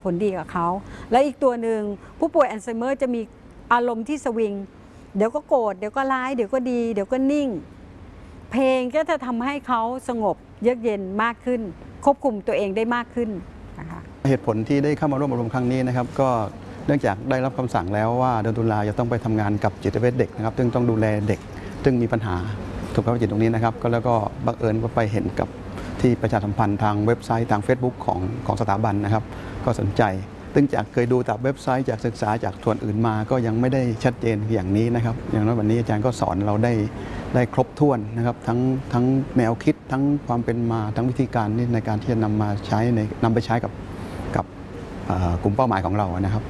ผลดีกับเขาและอีกตัวหนึ่งผู้ป่วยอัลไซเมอร์จะมีอารมณ์ที่สวิงเดี๋ยวก็โกรธเดี๋ยวก็ร้ายเดี๋ยวก็ดีเดี๋ยวก็นิ่งเพลงก็จะทำให้เขาสงบเยือกเย็นมากขึ้นควบคุมตัวเองได้มากขึ้นนะคะเหตุผลที่ได้เข้ามาร่วมอบรมครั้งนี้นะครับก็เนื่องจากได้รับคำสั่งแล้วว่าเดือนตุลาจะต้องไปทำงานกับจิตเวชเด็กนะครับซึ่งต้องดูแลเด็กซึ่งมีปัญหาสุขภาพจิตตรงนี้นะครับก็แล้วก็บังเอิญก็ไปเห็นกับที่ประชาสัมพันธ์ทางเว็บไซต์ทาง Facebook ของสถาบันนะครับก็สนใจซึ่งจากเคยดูจากเว็บไซต์จากศึกษาจากส่วนอื่นมาก็ยังไม่ได้ชัดเจนอย่างนี้นะครับอย่างน้อยวันนี้อาจารย์ก็สอนเราได้ครบถ้วนนะครับทั้งแนวคิดทั้งความเป็นมาทั้งวิธีการนี่ในการที่จะนำไปใช้กับกลุ่มเป้าหมายของเรานะครับ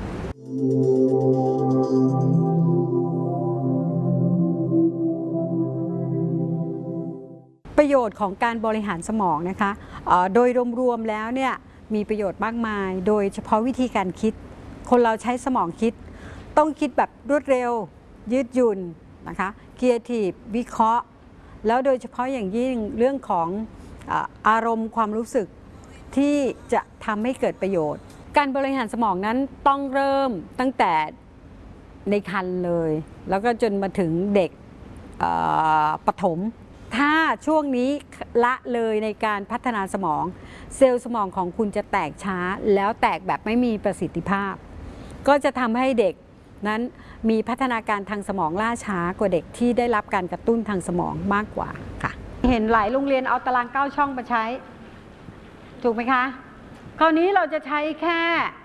ประโยชน์ของการบริหารสมองนะคะโดยรวมๆแล้วเนี่ยมีประโยชน์มากมายโดยเฉพาะวิธีการคิดคนเราใช้สมองคิดต้องคิดแบบรวดเร็วยืดหยุ่นนะคะครีเอทีฟวิเคราะห์แล้วโดยเฉพาะอย่างยิ่งเรื่องของอารมณ์ความรู้สึกที่จะทำให้เกิดประโยชน์การบริหารสมองนั้นต้องเริ่มตั้งแต่ในครรภ์เลยแล้วก็จนมาถึงเด็กประถมถ้าช่วงนี้ละเลยในการพัฒนาสมองเซลล์สมองของคุณจะแตกช้าแล้วแตกแบบไม่มีประสิทธิภาพก็จะทำให้เด็กนั้นมีพัฒนาการทางสมองล่าช้ากว่าเด็กที่ได้รับการกระตุ้นทางสมองมากกว่าค่ะเห็นหลายโรงเรียนเอาตาราง9 ช่องมาใช้ถูกไหมคะคราวนี้เราจะใช้แค่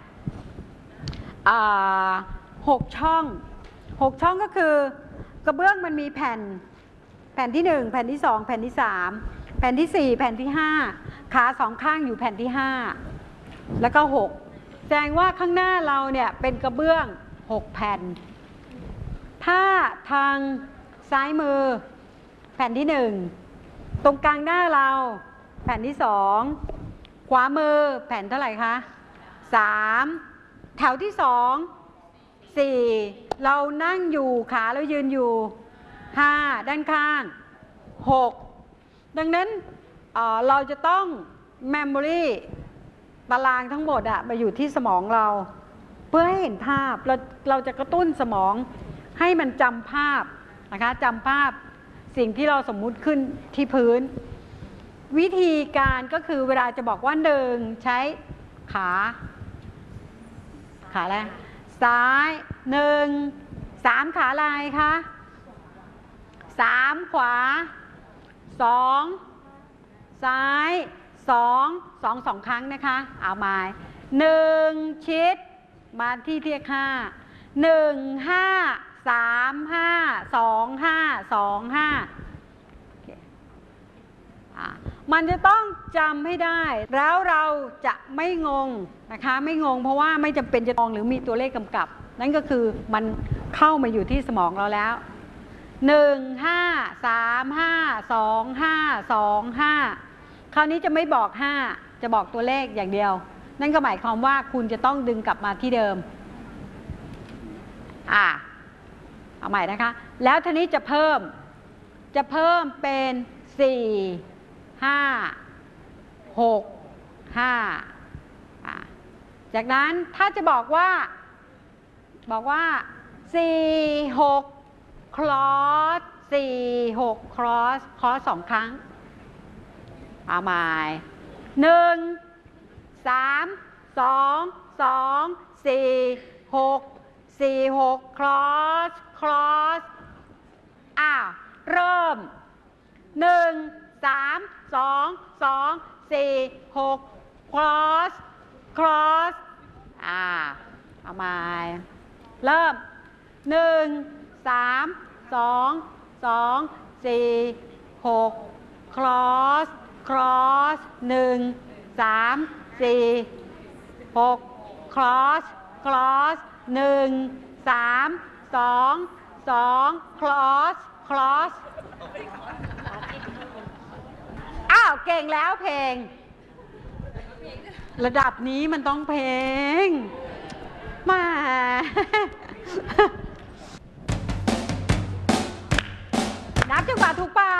6 ช่อง6 ช่องก็คือกระเบื้องมันมีแผ่นที่1แผ่นที่2แผ่นที่3แผ่นที่4แผ่นที่5ขา2ข้างอยู่แผ่นที่5แล้วก็6แสดงว่าข้างหน้าเราเนี่ยเป็นกระเบื้อง6แผ่นถ้าทางซ้ายมือแผ่นที่1ตรงกลางหน้าเราแผ่นที่2ขวามือแผ่นเท่าไหร่คะ3แถวที่2 4เรานั่งอยู่ขาเรายืนอยู่5ด้านข้าง6ดังนั้นเราจะต้อง memory ตารางทั้งหมดมาอยู่ที่สมองเราเพื่อให้เห็นภาพเราจะกระตุ้นสมองให้มันจำภาพนะคะจำภาพสิ่งที่เราสมมุติขึ้นที่พื้นวิธีการก็คือเวลาจะบอกว่า1ใช้ขาอะไรซ้าย1 3ขาลายคะ3ขวา2ซ้าย2 ครั้งนะคะเอาไม้1ชิดมาที่เทียบ5 1 5 3 5 2 5 2 5มันจะต้องจำให้ได้แล้วเราจะไม่งงนะคะไม่งงเพราะว่าไม่จำเป็นจะมองหรือมีตัวเลขกำกับนั่นก็คือมันเข้ามาอยู่ที่สมองเราแล้ว1 5 3 5 2 5 2 5คราวนี้จะไม่บอก5จะบอกตัวเลขอย่างเดียวนั่นก็หมายความว่าคุณจะต้องดึงกลับมาที่เดิมเอาใหม่นะคะแล้วทีนี้จะเพิ่มเป็น4 5 6 5จากนั้นถ้าจะบอกว่า4 6 cross 4 6 cross 2 ครั้งเอาใหม่1 3 2 2 4 6 4 6 cross เริ่ม1 3 2 2 4 6 cross เอาใหม่เริ่ม1 3 2 2 4 6 cross 1 3 4 6 cross 1 3 2 2 cross เก่งแล้วเพลงระดับนี้มันต้องเพลงมานับจังหวะถูกป่ะ